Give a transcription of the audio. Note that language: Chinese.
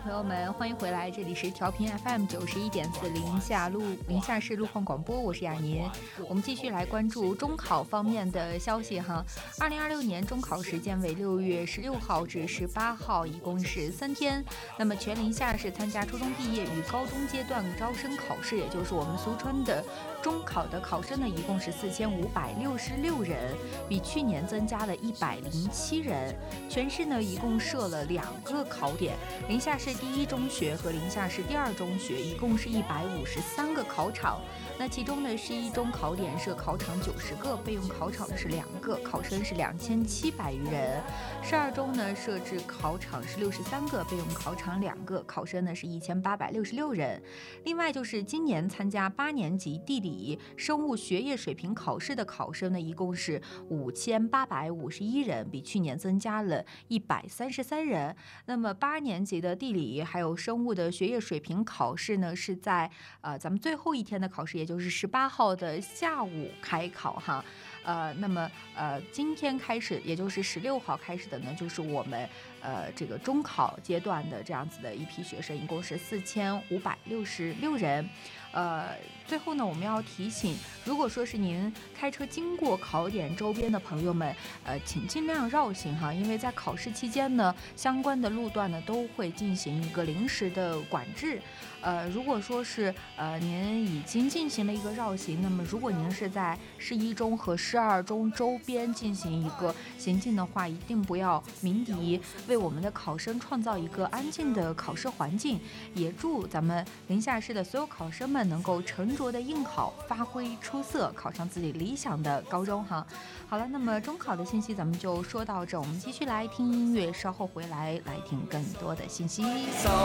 朋友们，欢迎回来，这里是调频 FM 91.4宁夏市路况广播，我是雅宁。我们继续来关注中考方面的消息哈。2026年中考时间为6月16号至18号，一共是3天。那么全宁夏市参加初中毕业与高中阶段招生考试，也就是我们俗称的中考的考生呢，一共是4566人，比去年增加了107人。全市呢，一共设了2个考点，宁夏市第一中学和宁夏市第二中学一共是153个考场。那其中呢，11中考点设考场90个，备用考场是2个，考生是2700余人。12中呢设置考场是63个，备用考场2个，考生呢是1866人。另外就是今年参加8年级地理、生物学业水平考试的考生呢，一共是5851人，比去年增加了133人。那么8年级的地理还有生物的学业水平考试呢，是在咱们最后一天的考试，也就是18号的下午开考哈。那么今天开始，也就是16号开始的呢，就是我们这个中考阶段的这样子的一批学生，一共是4566人。最后呢，我们要提醒，如果说是您开车经过考点周边的朋友们，请尽量绕行哈，因为在考试期间呢，相关的路段呢都会进行一个临时的管制。如果说是您已经进行了一个绕行，那么如果您是在11中和12中周边进行一个行进的话，一定不要鸣笛，为我们的考生创造一个安静的考试环境。也祝咱们宁夏市的所有考生们能够沉着的应考，发挥出色，考上自己理想的高中哈。好了，那么中考的信息咱们就说到这，我们继续来听音乐，稍后回来听更多的信息。